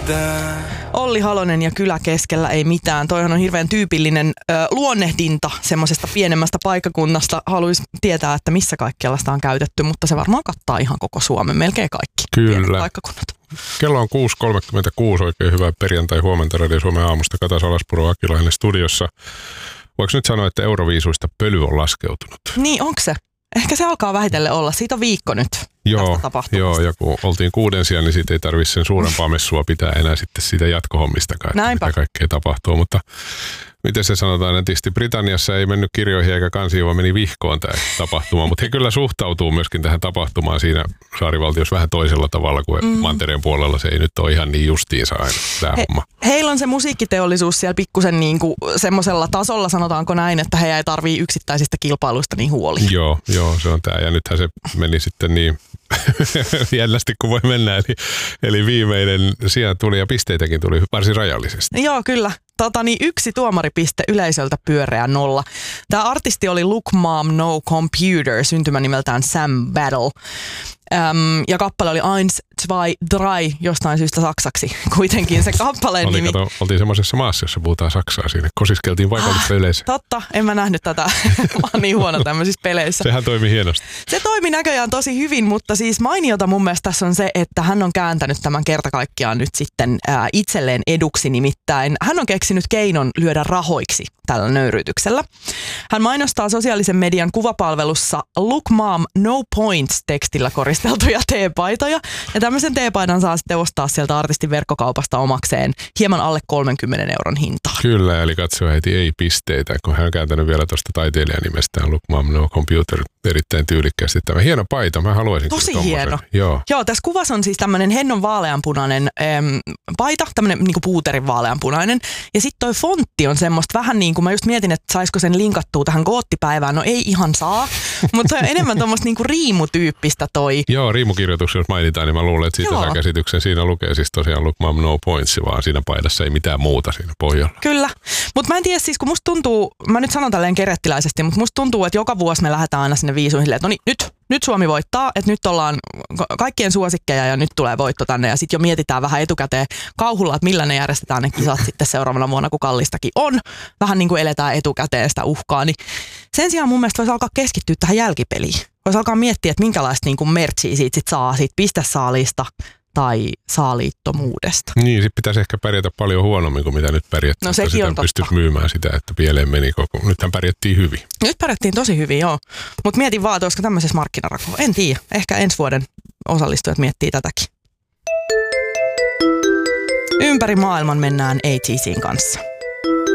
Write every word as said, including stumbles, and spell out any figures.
mitään. Olli Halonen ja Kylä keskellä ei mitään. Toihan on hirveän tyypillinen ö, luonnehdinta semmoisesta pienemmästä paikkakunnasta. Haluaisi tietää, että missä kaikkialla sitä on käytetty, mutta se varmaan kattaa ihan koko Suomen, melkein kaikki Kyllä. paikkakunnat. Kello on kuusi kolmekymmentäkuusi, oikein hyvää perjantai-huomenta Radio Suomen aamusta. Kata Salaspuro Akilainen studiossa. Voiko nyt sanoa, että Euroviisuista pöly on laskeutunut? Niin, onko se? Ehkä se alkaa vähitellen olla. Siitä on viikko nyt. Joo, joo, ja kun oltiin kuudensia, niin siitä ei tarvitse sen suurempaa messua pitää enää sitten siitä jatkohommistakaan, Näinpä. mitä kaikkea tapahtuu. Mutta miten se sanotaan, että tietysti Britanniassa ei mennyt kirjoihin eikä kansiin, vaan meni vihkoon tämä tapahtuma. Mutta he kyllä suhtautuu myöskin tähän tapahtumaan siinä saarivaltiossa vähän toisella tavalla kuin mm. mantereen puolella. Se ei nyt ole ihan niin justiinsa aina tämä He, homma. Heillä on se musiikkiteollisuus siellä pikkusen niin kuin semmoisella tasolla, sanotaanko näin, että he ei tarvii yksittäisistä kilpailuista niin huoli. Joo, joo, se on tämä. Ja nythän se meni sitten niin jännästi kuin voi mennä. Eli, eli viimeinen sijaan tuli ja pisteitäkin tuli varsin rajallisesti. Joo, kyllä. Tota, niin yksi tuomaripiste yleisöltä pyöreä nolla. Tämä artisti oli Look Mom No Computer, syntymänimeltään Sam Battle. Öm, ja kappale oli Eins, Zwei, Drei, jostain syystä saksaksi. Kuitenkin se kappaleen Oli, nimi. Kato, oltiin semmoisessa maassa, jossa puhutaan saksaa siinä. Kosiskeltiin paikallista ah, yleisöä. Totta, en mä nähnyt tätä. Mä oon niin huono tämmöisissä peleissä. Sehän toimi hienosti. Se toimi näköjään tosi hyvin, mutta siis mainiota mun mielestä tässä on se, että hän on kääntänyt tämän kerta kaikkiaan nyt sitten ää, itselleen eduksi, nimittäin hän on keksinyt keinon lyödä rahoiksi tällä nöyryytyksellä. Hän mainostaa sosiaalisen median kuvapalvelussa Look Mom No Points -tekstillä koristeltuja teepaitoja, ja tämmöisen teepaidan saa sitten ostaa sieltä artistin verkkokaupasta omakseen hieman alle kolmenkymmenen euron hintaan. Kyllä, eli katsojaiti ei pisteitä, kun hän on kääntänyt vielä tuosta taiteilijan nimestään Look Mom No Computer erittäin tyylikkäästi. Tämä hieno paita, mä haluaisin. Tosi hieno. Joo. Joo, tässä kuvassa on siis tämmöinen hennon vaaleanpunainen äm, paita, tämmöinen niinku puuterin vaaleanpunainen, ja sitten toi fontti on semmoista vähän niin kuin, mä just mietin, että saisiko sen linkattua tähän goottipäivään, no ei ihan saa, mutta on enemmän tuommoista niinku riimutyyppistä toi. Joo, riimukirjoituksia jos mainitaan, niin mä luulen, että siitä Joo. saa käsityksen. Siinä lukee siis tosiaan Look Mom No Points, vaan siinä paidassa ei mitään muuta siinä pohjalla. Kyllä, mutta mä en tiedä siis, kun musta tuntuu, mä nyt sanon tälleen kerettiläisesti, mutta musta tuntuu, että joka vuosi me lähdetään aina sinne viisuihin silleen, että no niin, nyt, nyt Suomi voittaa, että nyt ollaan kaikkien suosikkeja ja nyt tulee voitto tänne, ja sitten jo mietitään vähän etukäteen kauhulla, että millä ne järjestetään ne kisat sitten seuraavana vuonna, kun kallistakin on. Vähän niin kuin eletään etukäteen sitä uhkaa, niin sen sijaan mun mielestä voisi alkaa keskittyä tähän jälkipeliin. Voisi alkaa miettiä, että minkälaista niin kuin mertsiä siitä sit saa, siitä pistesaalista tai saaliittomuudesta. Niin, sit pitäisi ehkä pärjätä paljon huonommin kuin mitä nyt pärjättiin. No sekin on totta. Pystyisi myymään sitä, että pieleen meni koko. Nythän pärjättiin hyvin. Nyt pärjättiin tosi hyvin, joo. Mutta mietin vaan, että olisiko tämmöisessä markkinarakoa. En tiedä. Ehkä ensi vuoden osallistujat miettii tätäkin. Ympäri maailman mennään A T C:n kanssa.